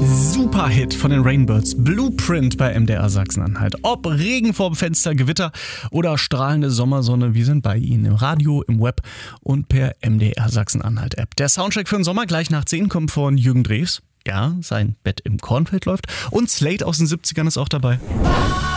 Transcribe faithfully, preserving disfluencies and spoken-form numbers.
Superhit von den Rainbirds, Blueprint bei M D R Sachsen-Anhalt. Ob Regen vorm Fenster, Gewitter oder strahlende Sommersonne, wir sind bei Ihnen im Radio, im Web und per M D R Sachsen-Anhalt App. Der Soundtrack für den Sommer gleich nach zehn kommt von Jürgen Drews. Ja, sein Bett im Kornfeld läuft. Und Slate aus den siebzigern ist auch dabei.